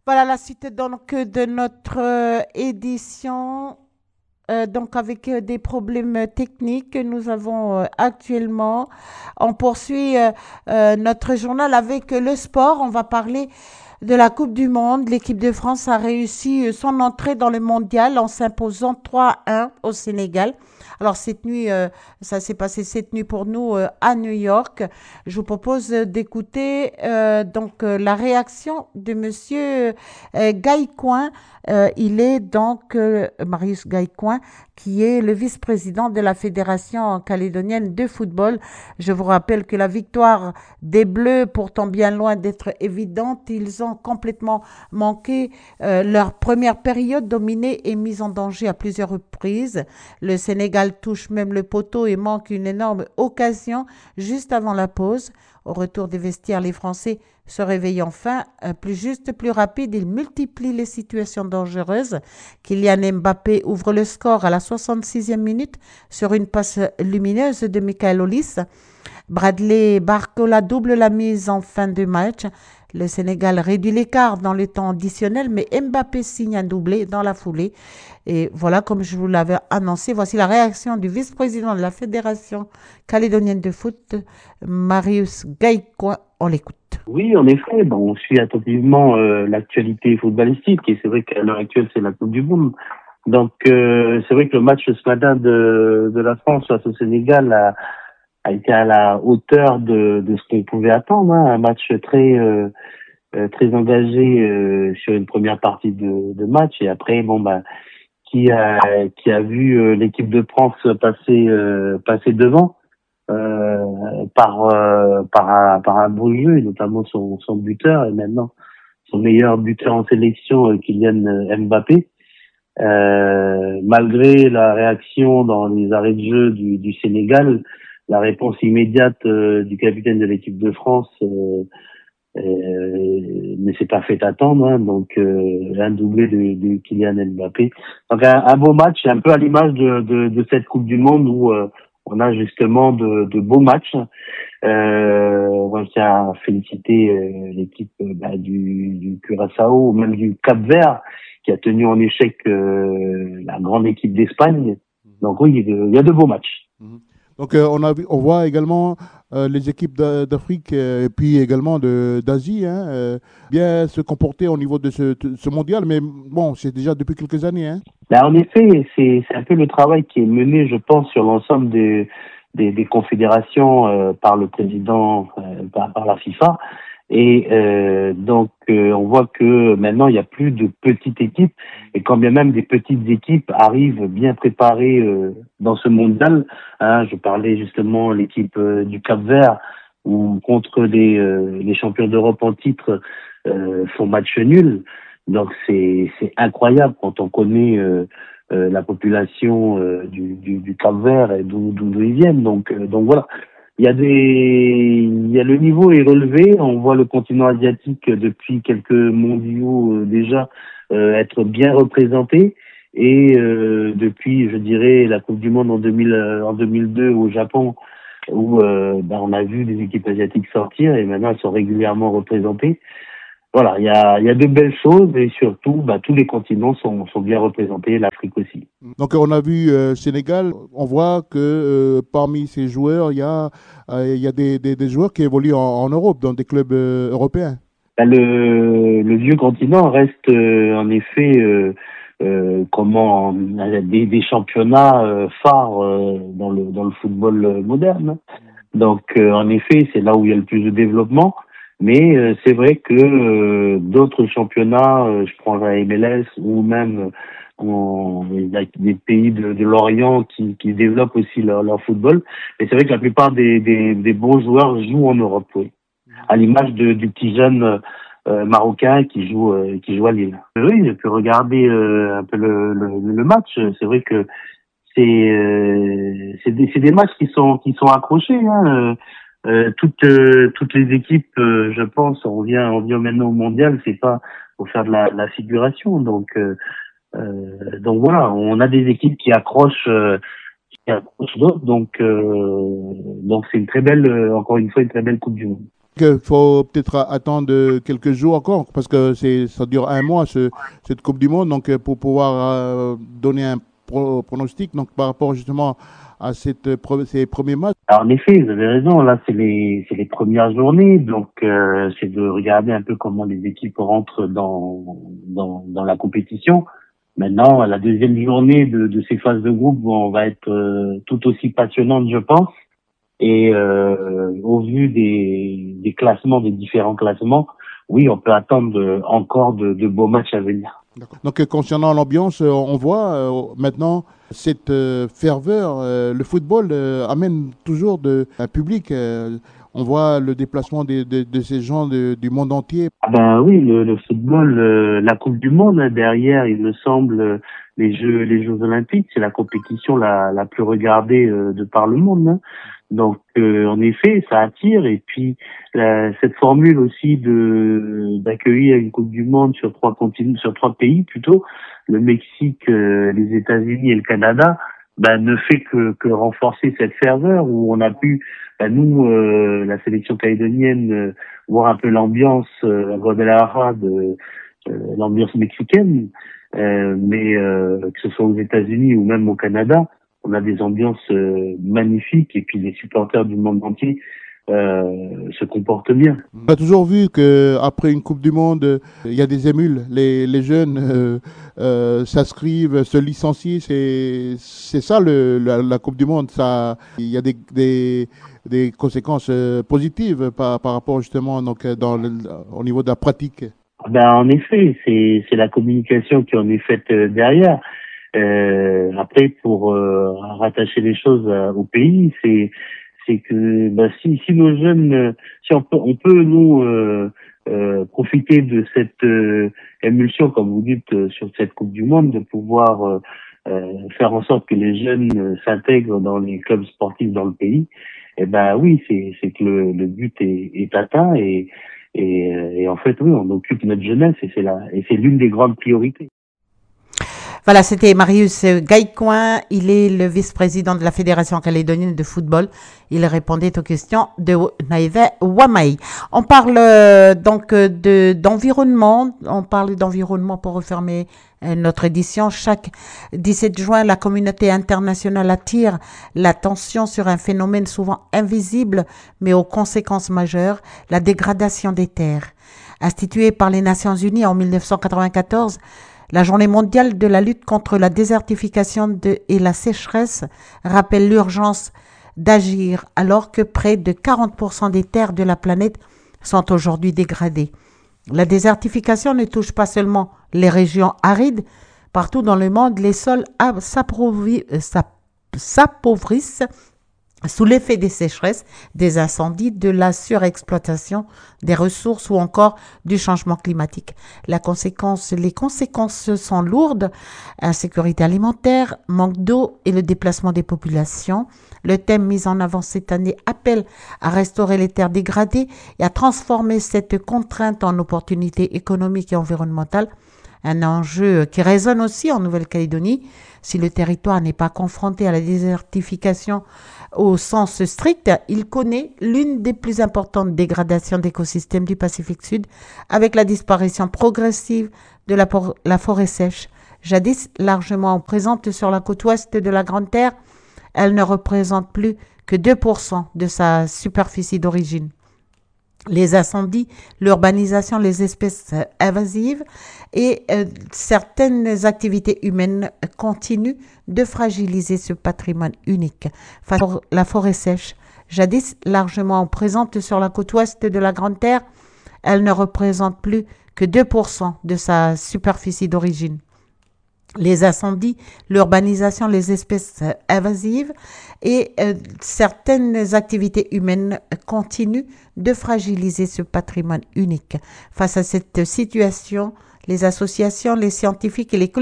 Voilà la suite donc de notre édition. Donc avec des problèmes techniques que nous avons actuellement. On poursuit notre journal avec le sport. On va parler de la Coupe du Monde. L'équipe de France a réussi son entrée dans le mondial en s'imposant 3-1 au Sénégal. Alors cette nuit, ça s'est passé cette nuit pour nous à New York. Je vous propose d'écouter la réaction de Monsieur Gaïcoin. Il est donc Marius Gaïcoin, qui est le vice-président de la Fédération calédonienne de football. Je vous rappelle que la victoire des Bleus, pourtant bien loin d'être évidente, ils ont complètement manqué leur première période dominée et mise en danger à plusieurs reprises. Le Sénégal touche même le poteau et manque une énorme occasion juste avant la pause. Au retour des vestiaires, les Français se réveillent enfin, plus juste, plus rapide. Ils multiplient les situations dangereuses. Kylian Mbappé ouvre le score à la 66e minute sur une passe lumineuse de Michael Ollis. Bradley Barcola double la mise en fin de match. Le Sénégal réduit l'écart dans le temps additionnel, mais Mbappé signe un doublé dans la foulée. Et voilà, comme je vous l'avais annoncé, voici la réaction du vice-président de la Fédération calédonienne de foot, Marius Gaïcoin. On l'écoute. Oui, en effet, bon, on suit attentivement l'actualité footballistique et c'est vrai qu'à l'heure actuelle, c'est la Coupe du Monde. Donc, c'est vrai que le match ce matin de la France face au Sénégal a été à la hauteur de ce qu'on pouvait attendre, hein. Un match très engagé sur une première partie de match et après, bon, bah, qui a vu l'équipe de France passer devant par un beau jeu, et notamment son buteur et maintenant son meilleur buteur en sélection, Kylian Mbappé. Malgré la réaction dans les arrêts de jeu du Sénégal, la réponse immédiate du capitaine de l'équipe de France ne s'est pas fait attendre, hein. Donc un doublé de Kylian Mbappé. Donc un beau match, un peu à l'image de cette Coupe du Monde où on a justement de beaux matchs. On tient à féliciter l'équipe du Curaçao ou même du Cap-Vert qui a tenu en échec la grande équipe d'Espagne. Donc oui, il y a de beaux matchs. Mhm. Donc, on voit également les équipes d'Afrique et puis également d'Asie, hein, bien se comporter au niveau de ce mondial, mais bon, c'est déjà depuis quelques années, hein. En effet, c'est un peu le travail qui est mené, je pense, sur l'ensemble des confédérations par le président, par la FIFA. Et on voit que maintenant, il n'y a plus de petites équipes. Et quand bien même des petites équipes arrivent bien préparées dans ce mondial, hein, je parlais justement l'équipe du Cap-Vert, ou contre les champions d'Europe en titre font match nul. Donc c'est incroyable quand on connaît la population du Cap-Vert et d'où ils viennent. Donc voilà. Il y a le niveau est relevé. On voit le continent asiatique depuis quelques mondiaux déjà être bien représenté. Et depuis, je dirais, la Coupe du Monde en 2002 au Japon, où on a vu des équipes asiatiques sortir et maintenant elles sont régulièrement représentées. Voilà, il y a de belles choses et surtout, tous les continents sont bien représentés, l'Afrique aussi. Donc, on a vu Sénégal, on voit que parmi ces joueurs, il y a des joueurs qui évoluent en Europe, dans des clubs européens. Le vieux continent reste en effet des championnats phares dans le football moderne. Donc en effet, c'est là où il y a le plus de développement. Mais c'est vrai que d'autres championnats, je prends la MLS ou même il y a des pays de l'Orient qui développent aussi leur football. Mais c'est vrai que la plupart des bons joueurs jouent en Europe, oui. À l'image du petit jeune marocain qui joue à Lille. Oui, j'ai pu regarder un peu le match. C'est vrai que c'est des matchs qui sont accrochés, hein. Toutes les équipes, je pense, on vient maintenant au mondial, c'est pas pour faire de la figuration. Donc voilà, on a des équipes qui accrochent d'autres. Donc c'est une très belle, encore une fois, une très belle Coupe du Monde. Il faut peut-être attendre quelques jours encore, parce que ça dure un mois, cette Coupe du Monde, donc pour pouvoir donner un pronostic, donc par rapport justement à ces premiers matchs. Alors, en effet, vous avez raison, là, c'est les premières journées, donc c'est de regarder un peu comment les équipes rentrent dans la compétition. Maintenant, la deuxième journée de ces phases de groupe va être tout aussi passionnante, je pense. Et au vu des classements, des différents classements, oui, on peut attendre encore de beaux matchs à venir. Donc, concernant l'ambiance, on voit maintenant cette ferveur. Le football amène toujours un public. On voit le déplacement de ces gens du monde entier. Ah ben oui, le football, la Coupe du Monde, hein, derrière, il me semble, les Jeux Olympiques, c'est la compétition la plus regardée de par le monde, hein. Donc, en effet, ça attire. Et puis, cette formule aussi d'accueillir une Coupe du Monde sur trois pays plutôt, le Mexique, les États-Unis et le Canada, ben, ne fait que renforcer cette ferveur où on a pu, ben, nous, la sélection calédonienne, voir un peu l'ambiance à Guadalajara l'ambiance mexicaine, mais que ce soit aux États-Unis ou même au Canada, on a des ambiances magnifiques et puis les supporters du monde entier se comportent bien. On a toujours vu qu'après une Coupe du Monde, il y a des émules. Les jeunes s'inscrivent, se licencient. C'est ça la Coupe du Monde. Ça, il y a des conséquences positives par rapport justement donc, au niveau de la pratique. Ben, en effet, c'est la communication qui en est faite derrière. Après, pour rattacher les choses au pays, c'est que ben, si nos jeunes, si on peut nous profiter de cette émulsion, comme vous dites, sur cette Coupe du Monde, de pouvoir faire en sorte que les jeunes s'intègrent dans les clubs sportifs dans le pays, et ben oui, c'est que le but est atteint et en fait oui, on occupe notre jeunesse et c'est l'une des grandes priorités. Voilà, c'était Marius Gaïcoin. Il est le vice-président de la Fédération calédonienne de football. Il répondait aux questions de Naïve Wamaï. On parle d'environnement. On parle d'environnement pour refermer notre édition. Chaque 17 juin, la communauté internationale attire l'attention sur un phénomène souvent invisible, mais aux conséquences majeures, la dégradation des terres. Instituée par les Nations Unies en 1994, la Journée mondiale de la lutte contre la désertification et la sécheresse rappelle l'urgence d'agir alors que près de 40% des terres de la planète sont aujourd'hui dégradées. La désertification ne touche pas seulement les régions arides. Partout dans le monde, les sols s'appauvrissent sous l'effet des sécheresses, des incendies, de la surexploitation des ressources ou encore du changement climatique. Les conséquences sont lourdes: insécurité alimentaire, manque d'eau et le déplacement des populations. Le thème mis en avant cette année appelle à restaurer les terres dégradées et à transformer cette contrainte en opportunité économique et environnementale. Un enjeu qui résonne aussi en Nouvelle-Calédonie. Si le territoire n'est pas confronté à la désertification au sens strict, il connaît l'une des plus importantes dégradations d'écosystèmes du Pacifique Sud avec la disparition progressive de la forêt sèche. Jadis largement présente sur la côte ouest de la Grande Terre, elle ne représente plus que 2% de sa superficie d'origine. Les incendies, l'urbanisation, les espèces invasives et certaines activités humaines continuent de fragiliser ce patrimoine unique. Face à la forêt sèche, jadis largement présente sur la côte ouest de la Grande Terre, elle ne représente plus que 2% de sa superficie d'origine. Les incendies, l'urbanisation, les espèces invasives et certaines activités humaines continuent de fragiliser ce patrimoine unique. Face à cette situation, les associations, les scientifiques et les